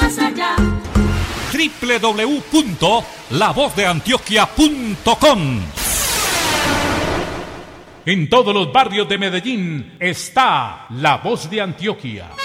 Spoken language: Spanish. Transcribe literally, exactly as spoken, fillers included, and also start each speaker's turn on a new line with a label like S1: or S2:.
S1: más allá.
S2: doble u doble u doble u punto la voz de antioquia punto com. En todos los barrios de Medellín está La Voz de Antioquia.